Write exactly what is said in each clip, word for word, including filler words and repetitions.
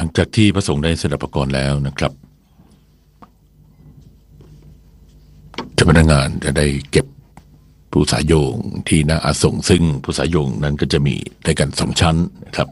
จากที่พระสงฆ์ได้สดับประกรณ์แล้วนะครับเจ้าพนักงานจะได้เก็บภูษาโยงที่หน้าอาสงซึ่งภูษาโยงนั้นก็จะมีด้วยกันสองชั้นนะครับ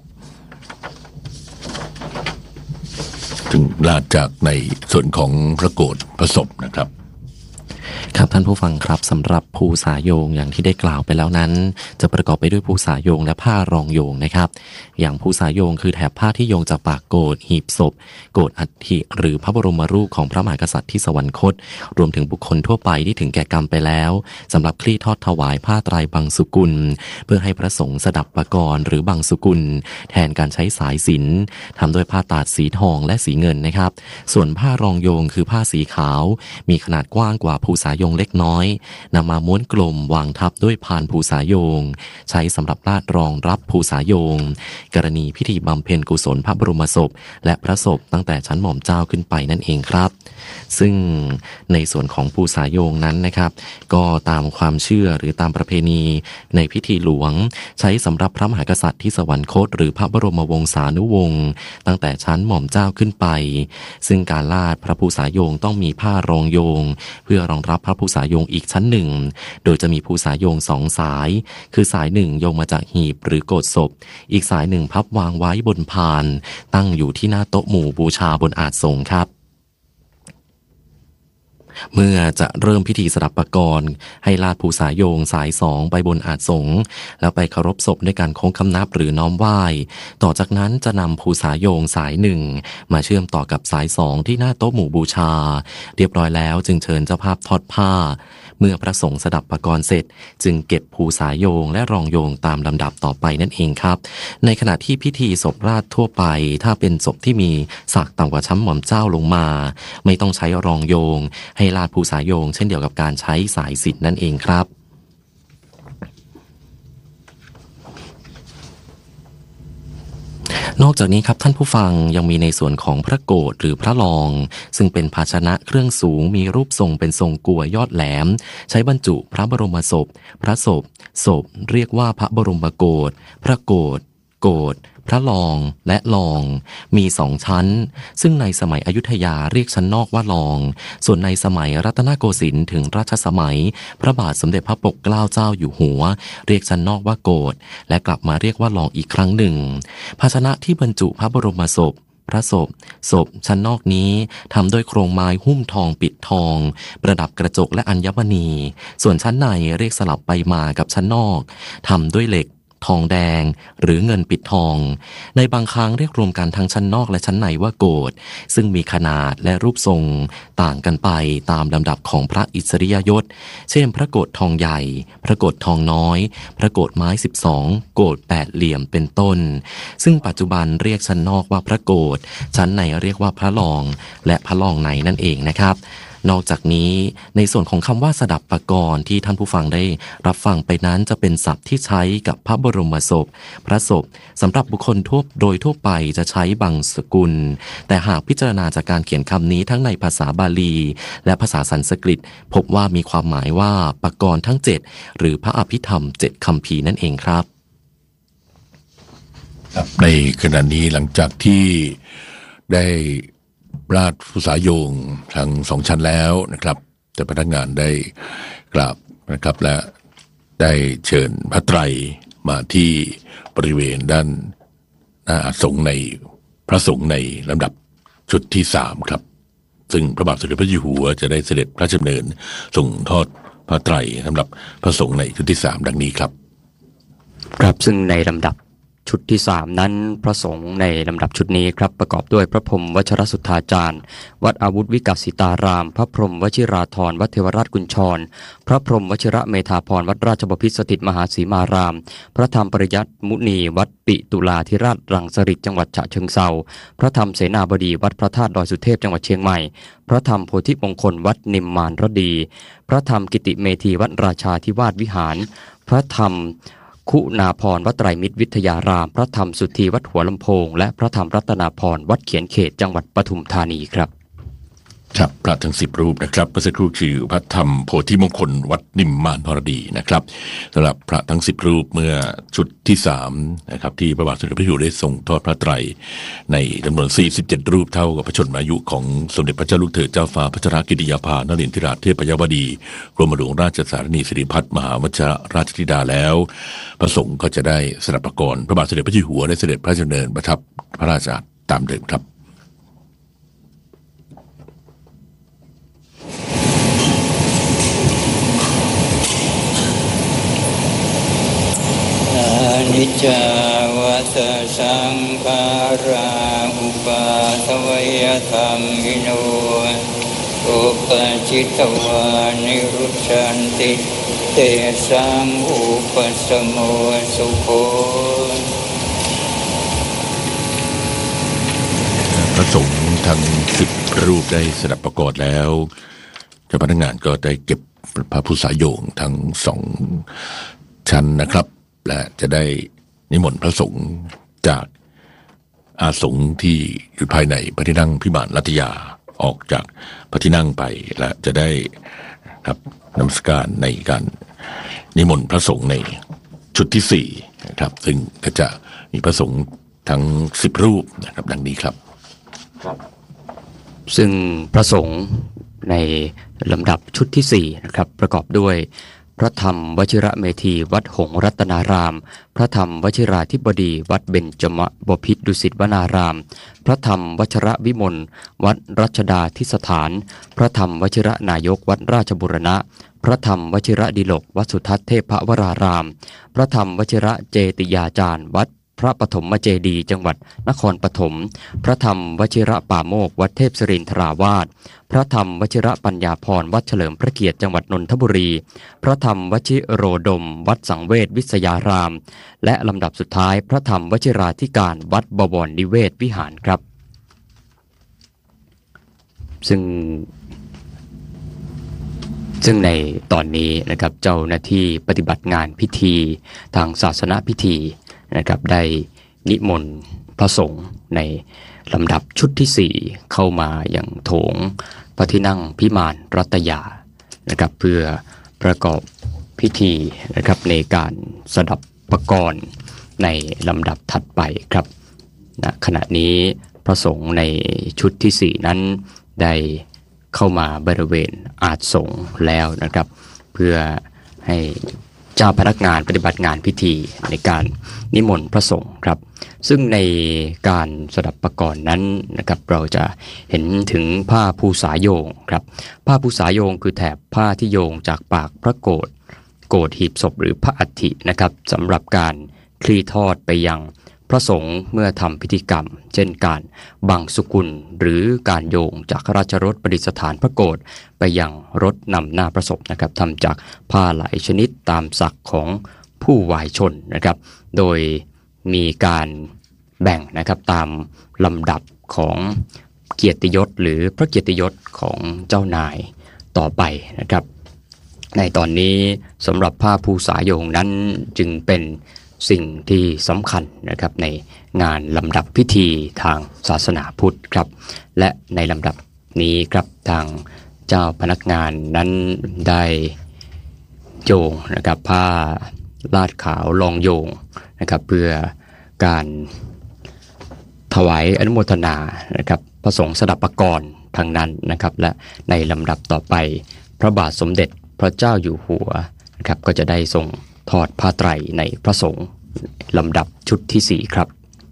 ถึงลาดจากในส่วนของพระโกฐพระศพนะครับครับท่านผู้ฟังครับสำหรับภูษาโยงอย่างที่ได้กล่าวไปแล้วนั้นจะประกอบไปด้วยภูษาโยงและผ้ารองโยงนะครับอย่างภูษาโยงคือแถบผ้าที่โยงจากปากโกฐหีบศพโกฐอัฐิหรือพระบรมรูปของพระมหากษัตริย์ที่สวรรคตรวมถึงบุคคลทั่วไปที่ถึงแก่กรรมไปแล้วสำหรับคลี่ทอดถวายผ้าไตรบังสุกุลเพื่อให้พระสงฆ์สดับปกรณ์หรือบังสุกุลแทนการใช้สายสิญจน์ทำด้วยผ้าตาดสีทองและสีเงินนะครับส่วนผ้ารองโยงคือผ้าสีขาวมีขนาดกว้างกว่าภูษาโยงเล็กน้อยนำมาม้วนกลมวางทับด้วยพานภูษาโยงใช้สำหรับลาดรองรับภูษาโยงกรณีพิธีบำเพ็ญกุศลพระบรมศพและพระศพตั้งแต่ชั้นหม่อมเจ้าขึ้นไปนั่นเองครับซึ่งในส่วนของภูษาโยงนั้นนะครับก็ตามความเชื่อหรือตามประเพณีในพิธีหลวงใช้สำหรับพระมหากษัตริย์ที่สวรรคตหรือพระบรมวงศานุวงศ์ตั้งแต่ชั้นหม่อมเจ้าขึ้นไปซึ่งการลาดพระภูษาโยงต้องมีผ้ารองโยงเพื่อรองรับพระภูษาโยงอีกชั้นหนึ่งโดยจะมีภูษาโยงสองสายคือสายหนึ่งโยงมาจากหีบหรือโกฐศพอีกสายหนึ่งพับวางไว้บนพานตั้งอยู่ที่หน้าโต๊ะหมู่บูชาบนอาสน์สงฆ์ครับเมื่อจะเริ่มพิธีสดับปกรณ์ให้ลาดภูษาโยงสายสองไปบนอาสน์สงฆ์แล้วไปเคารพศพด้วยการโค้งคำนับหรือน้อมไหว้ต่อจากนั้นจะนำภูษาโยงสายหนึ่งมาเชื่อมต่อกับสายสองที่หน้าโต๊ะหมู่บูชาเรียบร้อยแล้วจึงเชิญเจ้าภาพทอดผ้าเมื่อพระสงฆ์สดับปกรณ์เสร็จจึงเก็บภูษาโยงและรองโยงตามลำดับต่อไปนั่นเองครับในขณะที่พิธีศพราชทั่วไปถ้าเป็นศพที่มีศักดิ์ต่ำกว่าชั้นหม่อมเจ้าลงมาไม่ต้องใช้รองโยงให้ลาดภูษาโยงเช่นเดียวกับการใช้สายสิญจน์นั่นเองครับนอกจากนี้ครับท่านผู้ฟังยังมีในส่วนของพระโกฐหรือพระรองซึ่งเป็นภาชนะเครื่องสูงมีรูปทรงเป็นทรงกัวยอดแหลมใช้บรรจุพระบรมศพพระศพศพเรียกว่าพระบรมโกฐพระโกฐโกฐพระรองและรองมีสองชั้นซึ่งในสมัยอยุธยาเรียกชั้นนอกว่ารองส่วนในสมัยรัตนโกสินทร์ถึงรัชสมัยพระบาทสมเด็จพระปกเกล้าเจ้าอยู่หัวเรียกชั้นนอกว่าโกฐและกลับมาเรียกว่ารองอีกครั้งหนึ่งภาชนะที่บรรจุพระบรมศพพระศพศพชั้นนอกนี้ทำด้วยโครงไม้หุ้มทองปิดทองประดับกระจกและอัญมณีส่วนชั้นในเรียกสลับไปมากับชั้นนอกทำด้วยเหล็กทองแดงหรือเงินปิดทองในบางครั้งเรียกรวมกันทั้งชั้นนอกและชั้นในว่าโกฐซึ่งมีขนาดและรูปทรงต่างกันไปตามลำดับของพระอิสริยยศเช่นพระโกฐทองใหญ่พระโกฐทองน้อยพระโกฐไม้สิบสองโกฐแปดเหลี่ยมเป็นต้นซึ่งปัจจุบันเรียกชั้นนอกว่าพระโกฐชั้นในเรียกว่าพระรองและพระรองในนั่นเองนะครับนอกจากนี้ในส่วนของคำว่าสดับปกรณ์ที่ท่านผู้ฟังได้รับฟังไปนั้นจะเป็นศัพท์ที่ใช้กับพระบรมศพพระศพสำหรับบุคคลทั่วโดยทั่วไปจะใช้บังสกุลแต่หากพิจารณาจากการเขียนคำนี้ทั้งในภาษาบาลีและภาษาสันสกฤตพบว่ามีความหมายว่าปกรณ์ทั้งเจ็ดหรือพระอภิธรรมเจ็ดคัมภีร์นั่นเองครับในขณะนี้หลังจากที่ได้ราชภูษาโยงทั้งสองชั้นแล้วนะครับแต่พนักงานได้กราบนะครับและได้เชิญพระไตรมาที่บริเวณด้านหน้าอาสงฆ์ในพระสงฆ์ในลำดับชุดที่สามครับซึ่งพระบาทสมเด็จพระเจ้าอยู่หัวจะได้เสด็จพระราชดำเนินส่งทอดพระไตรสำหรับพระสงฆ์ในชุดที่สามดังนี้ครับครับซึ่งในลำดับชุดที่สามนั้นพระสงฆ์ในลำดับชุดนี้ครับประกอบด้วยพระพรหมวชรสุทธาจารย์วัดอาวุธวิกัสสิตารามพระพรหมวชิราธรวัดเทวราชกุญชรพระพรหมวชิระเมธาพรวัดราชบพิตรสถิตมหาสีมารามพระธรรมปริยัติมุนีวัดปิตุลาธิราชรังสฤษจังหวัดฉะเชิงเทราพระธรรมเสนาบดีวัดพระธาตุดอยสุเทพจังหวัดเชียงใหม่พระธรรมโพธิมงคลวัดนิมมานรดีพระธรรมกิติเมธีวัดราชาธิวาสวิหารพระธรรมคุณาพรวัดไตรมิตรวิทยารามพระธรรมสุทธีวัดหัวลำโพงและพระธรรมรัตนาพรวัดเขียนเขตจังหวัดปทุมธานีครับครับพระทั้งสิบรูปนะครับเมื่อสักครู่คือพระธรรมโพธิมงคลวัดนิมมานพรดีนะครับสำหรับพระทั้งสิบรูปเมื่อชุดที่สามนะครับที่พระบาทสมเด็จพระเจ้าอยู่หัวได้ทรงทอดพระไตรในจำนวนสี่สิบเจ็ดรูปเท่ากับพระชนมายุของสมเด็จพระเจ้าลูกเธอเจ้าฟ้าพัชรกิติยาภานรินทร์ธิราชเทพยวดีกรมหลวงราชสารนีสิริพัฒน์มหาวชิรราชธิดาแล้วพระสงฆ์ก็จะได้สดับประกรณ์พระบาทสมเด็จพระเจ้าอยู่หัวได้เสด็จพระราชดำเนินประทับพระราชอาณาตามเดิมครับนิจจวัฏสังขาราอุปาทวยธรรมิโนอุปจิตวานิรุชชันติเตสังอุปสมโมสุโขพระสงฆ์ทั้งสิบรูปได้สดับประกอบแล้วเจ้าพนักงานก็ได้เก็บพระพุทธสายโยงทั้งสองชั้นนะครับและจะได้นิมนต์พระสงฆ์จากอาสงฆ์ที่อยู่ภายในพระที่นั่งพิมานรัตยาออกจากพระที่นั่งไปและจะได้ครับนมัสการในการนิมนต์พระสงฆ์ในชุดที่สี่นะครับซึ่งก็จะมีพระสงฆ์ทั้งสิบรูปนะครับดังนี้ครับซึ่งพระสงฆ์ในลำดับชุดที่สี่นะครับประกอบด้วยพระธรรมวชิระเมธีวัดหงส์รัตนารามพระธรรมวชิราธิบดีวัดเบญจมบพิตรดุสิตวนารามพระธรรมวชระวิมลวัดรัชดาทิสถานพระธรรมวชิระนายกวัดราชบุรณะพระธรรมวชิระดิลกวัดสุทัศน์เทพวรารามพระธรรมวชิระเจติยาจารย์วัดพระปฐมเจดีย์จังหวัดนครปฐมพระธรรมวชิระป่าโมกวัดเทพศรินทราวาสพระธรรมวชิระปัญญาพรวัดเฉลิมพระเกียรติจังหวัดนนทบุรีพระธรรมวชิโรดมวัดสังเวชวิทยารามและลำดับสุดท้ายพระธรรมวชิราธิการวัดบวรนิเวศวิหารครับซึ่งซึ่งในตอนนี้นะครับเจ้าหน้าที่ปฏิบัติงานพิธีทางศาสนพิธีนะครับได้นิมนต์พระสงฆ์ในลำดับชุดที่สี่เข้ามาอย่างโถงพระที่นั่งพิมานรัตยานะครับเพื่อประกอบพิธีนะครับในการสดับประกรณ์ในลำดับถัดไปครับณขณะนี้พระสงฆ์ในชุดที่สี่นั้นได้เข้ามาบริเวณอาสงฆ์แล้วนะครับเพื่อให้เจ้าพนักงานปฏิบัติงานพิธีในการนิมนต์พระสงฆ์ครับซึ่งในการสดับประกรณ์นั้นนะครับเราจะเห็นถึงผ้าภูษาโยงครับผ้าภูษาโยงคือแถบผ้าที่โยงจากปากพระโกฐโกฐหีบศพหรือพระอัฐินะครับสำหรับการคลี่ทอดไปยังพระสงฆ์เมื่อทำพิธีกรรมเช่นการบังสุกุลหรือการโยงจากราชรถประดิษฐานพระโกฐไปยังรถนำหน้าพระศพนะครับทำจากผ้าหลายชนิดตามศักดิ์ของผู้วายชนนะครับโดยมีการแบ่งนะครับตามลำดับของเกียรติยศหรือพระเกียรติยศของเจ้านายต่อไปนะครับในตอนนี้สำหรับผ้าภูษาโยงนั้นจึงเป็นสิ่งที่สำคัญนะครับในงานลำดับพิธีทางศาสนาพุทธครับและในลำดับนี้ครับทางเจ้าพนักงานนั้นได้โยงนะครับผ้าลาดขาวรองโยงนะครับเพื่อการถวายอนุโมทนานะครับพระสงฆ์สดับประกรณ์ทางนั้นนะครับและในลำดับต่อไปพระบาทสมเด็จพระเจ้าอยู่หัวนะครับก็จะได้ทรงทอดผ้าไตรในพระสงฆ์ลำดับชุดที่สี่ครับ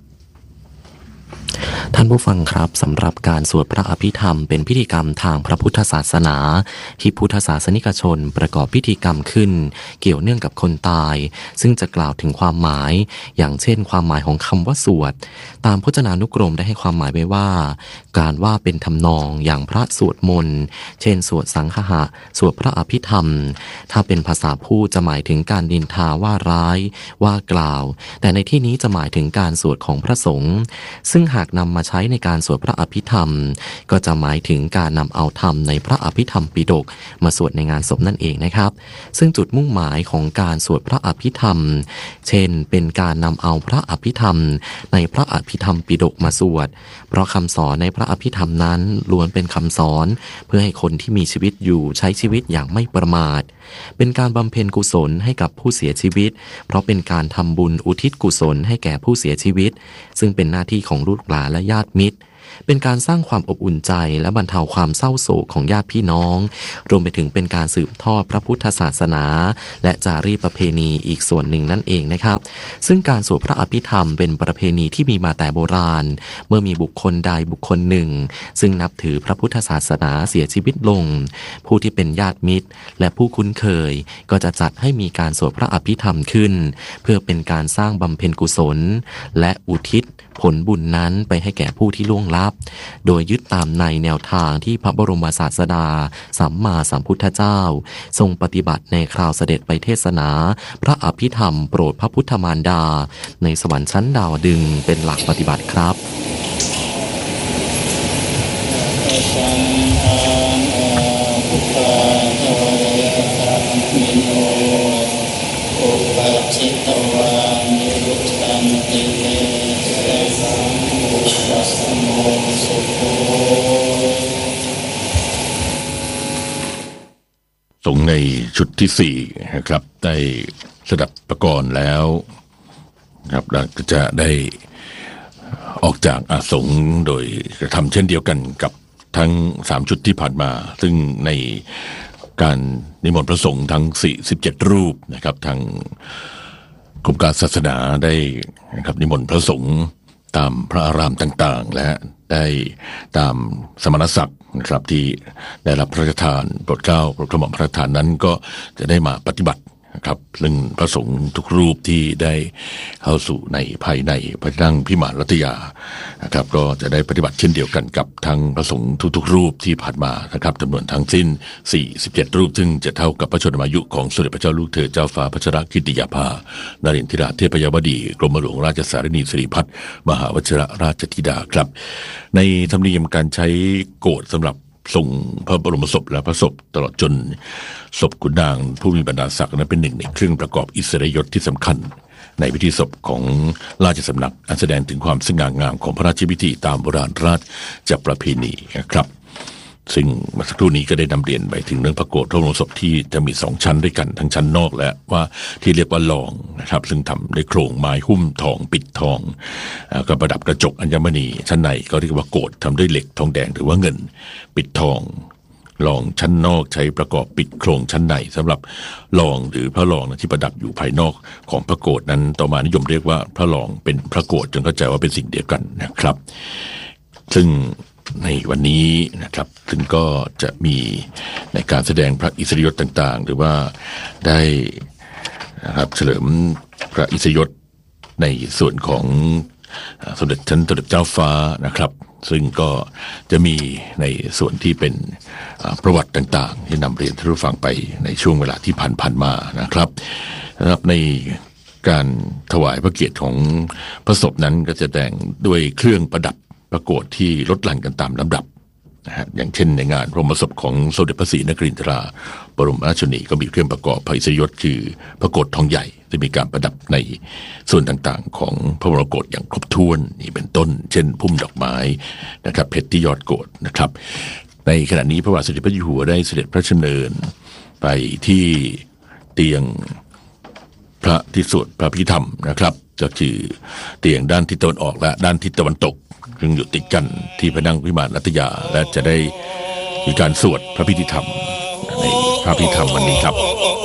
ท่านผู้ฟังครับสำหรับการสวดพระอภิธรรมเป็นพิธีกรรมทางพระพุทธศาสนาที่พุทธศาสนิกชนประกอบพิธีกรรมขึ้นเกี่ยวเนื่องกับคนตายซึ่งจะกล่าวถึงความหมายอย่างเช่นความหมายของคำว่าสวดตามพจนานุกรมได้ให้ความหมายไว้ว่าการว่าเป็นทำนองอย่างพระสวดมนต์เช่นสวดสังฆะสวดพระอภิธรรมถ้าเป็นภาษาพูดจะหมายถึงการนินทาว่าร้ายว่ากล่าวแต่ในที่นี้จะหมายถึงการสวดของพระสงฆ์ซึ่งหากนำมาใช้ในการสวดพระอภิธรรมก็จะหมายถึงการนำเอาธรรมในพระอภิธรรมปิฎกมาสวดในงานศพนั่นเองนะครับซึ่งจุดมุ่งหมายของการสวดพระอภิธรรมเช่นเป็นการนำเอาพระอภิธรรมในพระอภิธรรมปิฎกมาสวดเพราะคำสอนในพระอภิธรรมนั้นล้วนเป็นคำสอนเพื่อให้คนที่มีชีวิตอยู่ใช้ชีวิตอย่างไม่ประมาทเป็นการบำเพ็ญกุศลให้กับผู้เสียชีวิตเพราะเป็นการทำบุญอุทิศกุศลให้แก่ผู้เสียชีวิตซึ่งเป็นหน้าที่ของลูกหลานและญาติมิตรเป็นการสร้างความอบอุ่นใจและบรรเทาความเศร้าโศกของญาติพี่น้องรวมไปถึงเป็นการสืบทอดพระพุทธศาสนาและจารีตประเพณีอีกส่วนหนึ่งนั่นเองนะครับซึ่งการสวดพระอภิธรรมเป็นประเพณีที่มีมาแต่โบราณเมื่อมีบุคคลใดบุคคลหนึ่งซึ่งนับถือพระพุทธศาสนาเสียชีวิตลงผู้ที่เป็นญาติมิตรและผู้คุ้นเคยก็จะจัดให้มีการสวดพระอภิธรรมขึ้นเพื่อเป็นการสร้างบำเพ็ญกุศลและอุทิศผลบุญนั้นไปให้แก่ผู้ที่ล่วงลับโดยยึดตามในแนวทางที่พระบรมศาสดาสัมมาสัมพุทธเจ้าทรงปฏิบัติในคราวเสด็จไปเทศนาพระอภิธรรมโปรดพระพุทธมารดาในสวรรค์ชั้นดาวดึงส์เป็นหลักปฏิบัติครับสงฆ์ในชุดที่สี่นะครับได้สดับประกรณ์แล้วครับเราก็จะได้ออกจากอาสงฆ์โดยกระทำเช่นเดียวกันกับทั้งสามชุดที่ผ่านมาซึ่งในการนิมนต์พระสงฆ์ทั้งสี่สิบเจ็ดรูปนะครับทางกรมการศาสนาได้นะครับนิมนต์พระสงฆ์ตามพระอารามต่างๆและได้ตามสมณศักดิ์นะครับที่ได้รับพระราชทานโปรดเกล้าโปรดกระหม่อมพระราชทานนั้นก็จะได้มาปฏิบัตินะครับซึ่งพระสงฆ์ทุกรูปที่ได้เข้าสู่ในภายในพระที่นั่งพิมานรัตยานะครับก็จะได้ปฏิบัติเช่นเดียวกันกับทั้งพระสงฆ์ทุกๆรูปที่ผ่านมานะครับจำนวนทั้งสิ้นสี่สิบเจ็ดรูปซึ่งจะเท่ากับพระชนมายุของสมเด็จพระเจ้าลูกเธอเจ้าฟ้าพัชรกิติยาภานเรนทิราเทพยาวดีกรมหลวงราชสารินีสิริพัฒน์มหาวชิรราชธิดาครับในธรรมเนียมการใช้โกฐสำหรับส่งพระบรมศพและพระศพตลอดจนศพขุนนางผู้มีบรรดาศักดิ์นั้นเป็นหนึ่งในเครื่องประกอบอิสริยยศที่สำคัญในพิธีศพของราชสำนักอันแสดงถึงความสง่างามของพระราชพิธีตามโบราณราชประเพณีนะครับซึ่งเมื่อสักครู่นี้ก็ได้นำเรียนไปถึงเรื่องพระโกฐพระบรมศพที่จะมีสองชั้นด้วยกันทั้งชั้นนอกและว่าที่เรียกว่าลองนะครับซึ่งทำด้วยโครงไม้หุ้มทองปิดทองก็ประดับกระจกอัญมณีชั้นในก็เรียกว่าโกฐทำด้วยเหล็กทองแดงหรือว่าเงินปิดทองลองชั้นนอกใช้ประกอบปิดโครงชั้นในสำหรับลองหรือพระลองที่ประดับอยู่ภายนอกของพระโกฐนั้นต่อมานิยมเรียกว่าพระลองเป็นพระโกฐจนเข้าใจว่าเป็นสิ่งเดียวกันนะครับซึ่งในวันนี้นะครับซึ่งก็จะมีในการแสดงพระอิสริยยศต่างๆหรือว่าได้นะครับเฉลิมพระอิสริยยศในส่วนของสมเด็จชั้นสมเด็จเจ้าฟ้านะครับซึ่งก็จะมีในส่วนที่เป็นประวัติต่างๆที่นำเรียนท่านผู้ฟังไปในช่วงเวลาที่ผ่านๆมานะครับนะครับในการถวายพระเกียรติของพระศพนั้นก็จะแต่งด้วยเครื่องประดับประโกฐที่ลดหลั่นกันตามลำดับนะฮะอย่างเช่นในงานพระบรมศพของสมเด็จพระศรีนครินทราบรมราชชนนีก็มีเครื่องประกอบพระอิสริยยศคือพระโกฐทองใหญ่ที่มีการประดับในส่วนต่างๆของพระบรมโกฐอย่างครบถ้วนนี่เป็นต้นเช่นพุ่มดอกไม้นะครับเพชรที่ยอดโกฐนะครับในขณะนี้พระบาทสมเด็จพระเจ้าอยู่หัวได้เสด็จพระราชดำเนินไปที่เตียงพระที่สวดพระพิธรรมนะครับก็คือเตียงด้านทิศตะวันออกและด้านทิศตะวันตกซึ่งอยู่ติดกันที่พระนั่งพิมานรัตยาและจะได้มีการสวดพระพิธีธรรมในพระพิธีธรรมวันนี้ครับ